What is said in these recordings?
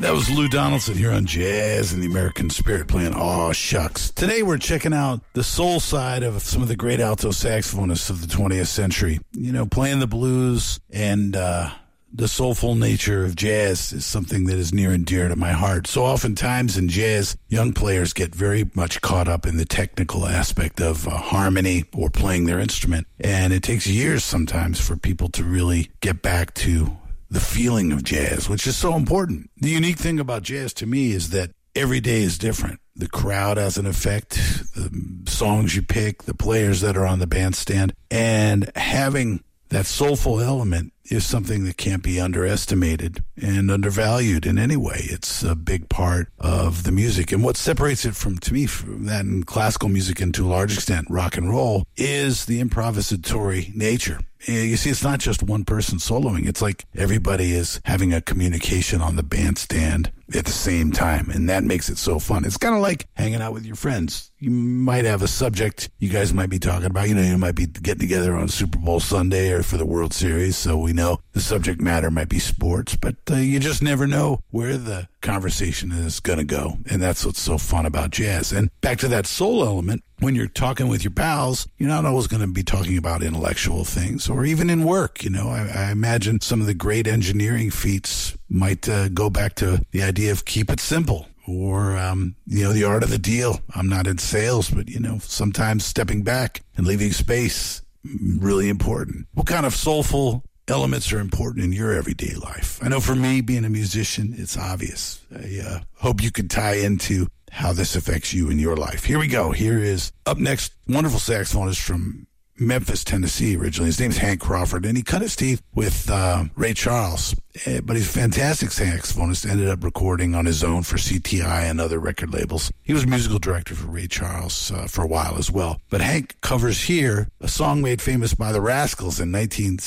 That was Lou Donaldson here on Jazz and the American Spirit playing Aw Shucks. Today we're checking out the soul side of some of the great alto saxophonists of the 20th century. You know, playing the blues and the soulful nature of jazz is something that is near and dear to my heart. So oftentimes in jazz, young players get very much caught up in the technical aspect of harmony or playing their instrument. And it takes years sometimes for people to really get back to the feeling of jazz, which is so important. The unique thing about jazz to me is that every day is different. The crowd has an effect, the songs you pick, the players that are on the bandstand, and having that soulful element is something that can't be underestimated and undervalued in any way. It's a big part of the music. And what separates it from that and classical music, and to a large extent rock and roll, is the improvisatory nature. You see, it's not just one person soloing. It's like everybody is having a communication on the bandstand at the same time, and that makes it so fun. It's kind of like hanging out with your friends. You might have a subject you guys might be talking about. You know, you might be getting together on Super Bowl Sunday or for the World Series, so we know the subject matter might be sports, but you just never know where the conversation is going to go, and that's what's so fun about jazz. And back to that soul element, when you're talking with your pals, you're not always going to be talking about intellectual things, or even in work. You know, I imagine some of the great engineering feats might go back to the idea of keep it simple, or, the art of the deal. I'm not in sales, but, sometimes stepping back and leaving space, really important. What kind of soulful elements are important in your everyday life? I know for me, being a musician, it's obvious. I hope you could tie into how this affects you in your life. Here we go. Here is up next, wonderful saxophonist from Memphis, Tennessee originally. His name's Hank Crawford, and he cut his teeth with Ray Charles. But he's a fantastic saxophonist, ended up recording on his own for CTI and other record labels. He was musical director for Ray Charles for a while as well. But Hank covers here a song made famous by the Rascals in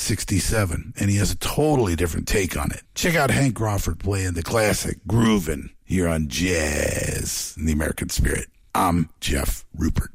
1967, and he has a totally different take on it. Check out Hank Crawford playing the classic Groovin' here on Jazz and the American Spirit. I'm Jeff Rupert.